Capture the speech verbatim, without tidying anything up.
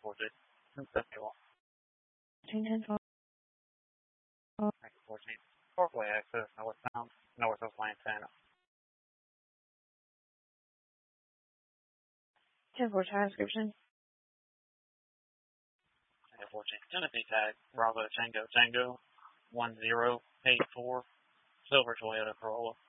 fourteen. That's cool. fourteen. Parkway access, northbound, north of Lantana. ten four transcription. fourteen. Tennessee tag, Bravo Tango Tango, one zero eight four, silver Toyota Corolla.